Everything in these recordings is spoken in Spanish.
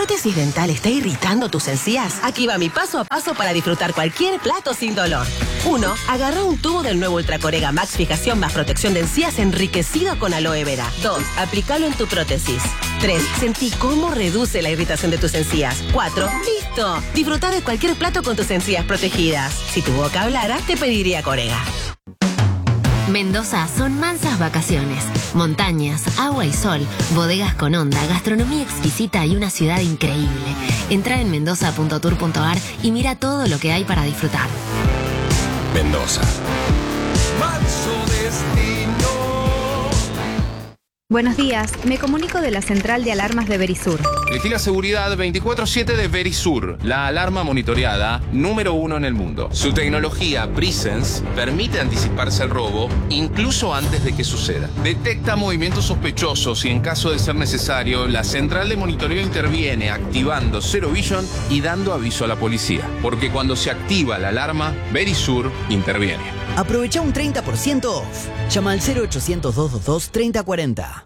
prótesis dental está irritando tus encías? Aquí va mi paso a paso para disfrutar cualquier plato sin dolor. 1. Agarra un tubo del nuevo Ultra Corega Max Fijación más protección de encías enriquecido con aloe vera. 2. Aplícalo en tu prótesis. 3. Sentí cómo reduce la irritación de tus encías. 4. ¡Listo! Disfruta de cualquier plato con tus encías protegidas. Si tu boca hablara, te pediría Corega. Mendoza son mansas vacaciones, montañas, agua y sol, bodegas con onda, gastronomía exquisita y una ciudad increíble. Entra en mendoza.tour.ar y mira todo lo que hay para disfrutar. Mendoza. Manso destino. Buenos días, me comunico de la central de alarmas de Verisur. Elegí la seguridad 24/7 de Verisur, la alarma monitoreada número 1 en el mundo. Su tecnología Presence permite anticiparse al robo incluso antes de que suceda. Detecta movimientos sospechosos y en caso de ser necesario, la central de monitoreo interviene activando Zero Vision y dando aviso a la policía. Porque cuando se activa la alarma, Verisur interviene. Aprovecha un 30% off. Llama al 0800-222-3040.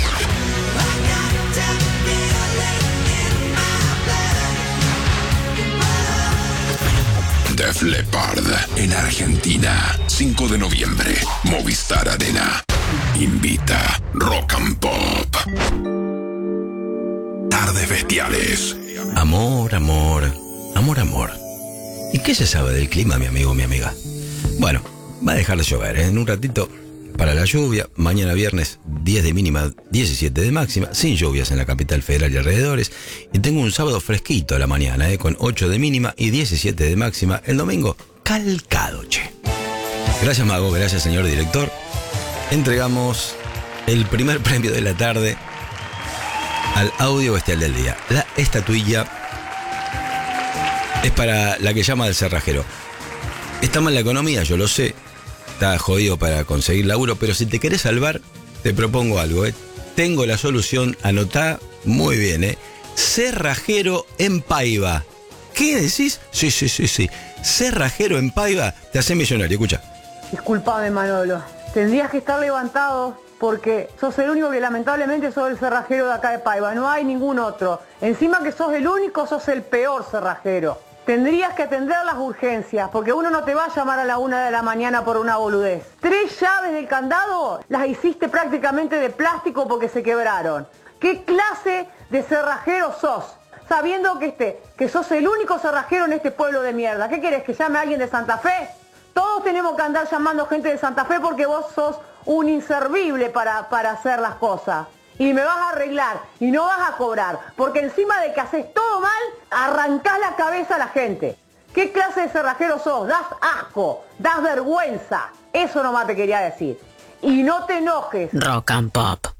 Def Leppard en Argentina, 5 de noviembre, Movistar Arena. Invita Rock and Pop. Tardes bestiales. Amor, amor, amor, amor. ¿Y qué se sabe del clima, mi amigo, mi amiga? Bueno, va a dejar de llover, ¿eh? En un ratito para la lluvia. Mañana viernes 10 de mínima, 17 de máxima, sin lluvias en la capital federal y alrededores. Y tengo un sábado fresquito a la mañana, con 8 de mínima y 17 de máxima. El domingo, calcado, che. Gracias, Mago, gracias, señor director. Entregamos el primer premio de la tarde al audio bestial del día. La estatuilla es para la que llama del cerrajero. Está mal la economía, yo lo sé. Está jodido para conseguir laburo, pero si te querés salvar, te propongo algo, Tengo la solución, anotá muy bien, Cerrajero en Paiva. ¿Qué decís? Sí. Cerrajero en Paiva, te hace millonario, escucha. Disculpame, Manolo. Tendrías que estar levantado porque sos el único que lamentablemente sos el cerrajero de acá de Paiva. No hay ningún otro. Encima que sos el único, sos el peor cerrajero. Tendrías que atender las urgencias, porque uno no te va a llamar a la 1 de la mañana por una boludez. 3 llaves del candado las hiciste prácticamente de plástico porque se quebraron. ¿Qué clase de cerrajero sos? Sabiendo que sos el único cerrajero en este pueblo de mierda. ¿Qué querés, que llame a alguien de Santa Fe? Todos tenemos que andar llamando gente de Santa Fe porque vos sos un inservible para hacer las cosas. Y me vas a arreglar y no vas a cobrar, porque encima de que haces todo mal, arrancás la cabeza a la gente. ¿Qué clase de cerrajero sos? Das asco, das vergüenza. Eso nomás te quería decir. Y no te enojes. Rock and Pop.